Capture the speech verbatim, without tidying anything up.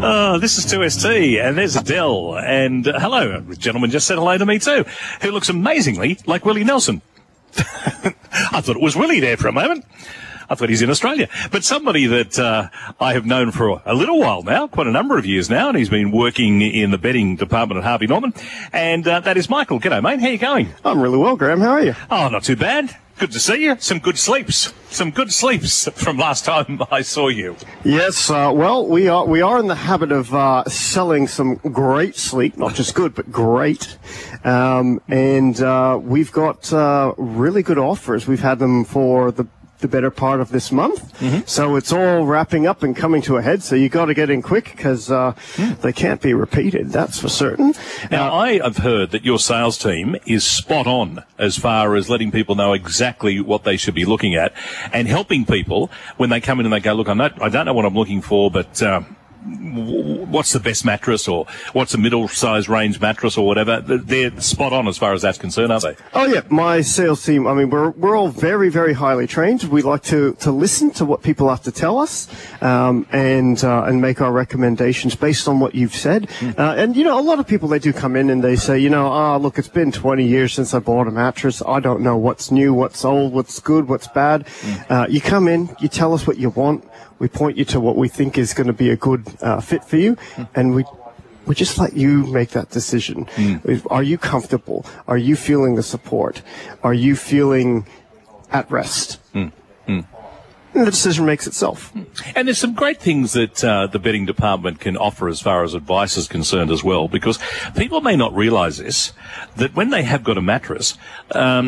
Oh, this is two S T, and there's Adele. And uh, hello, a gentleman just said hello to me too, who looks amazingly like Willie Nelson. I thought it was Willie there for a moment. I thought he's in Australia. But somebody that uh, I have known for a little while now, quite a number of years now, and he's been working in the betting department at Harvey Norman, and uh, that is Michael. G'day, mate. How you going? I'm really well, Graham. How are you? Oh, not too bad. Good to see you. Some good sleeps. Some good sleeps from last time I saw you. Yes, uh, well, we are we are in the habit of uh, selling some great sleep, not just good, but great. Um, and uh, we've got uh, really good offers. We've had them for the the better part of this month. Mm-hmm. So it's all wrapping up and coming to a head. So you got to get in quick because uh, mm. they can't be repeated. That's for certain. Now, uh, I have heard that your sales team is spot on as far as letting people know exactly what they should be looking at and helping people when they come in and they go, look, I'm not, I don't know what I'm looking for, but um, what's the best mattress or what's a middle-sized range mattress or whatever. They're spot on as far as that's concerned, aren't they? Oh, yeah. My sales team, I mean, we're we're all very, very highly trained. We like to, to listen to what people have to tell us um, and uh, and make our recommendations based on what you've said. Mm. Uh, and, you know, a lot of people, they do come in and they say, you know, ah, oh, look, it's been twenty years since I bought a mattress. I don't know what's new, what's old, what's good, what's bad. Mm. Uh, you come in, you tell us what you want. We point you to what we think is going to be a good uh, fit for you, mm. and we we just let you make that decision. Mm. Are you comfortable? Are you feeling the support? Are you feeling at rest? Mm. Mm. And the decision makes itself. And there's some great things that uh, the betting department can offer as far as advice is concerned as well, because people may not realise this, that when they have got a mattress, um,